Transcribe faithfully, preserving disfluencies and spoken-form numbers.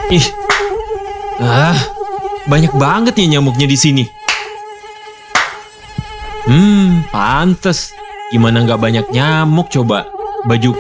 Ih, ah, banyak banget ya nyamuknya di sini. Hmm, pantes. Gimana nggak banyak nyamuk coba? Baju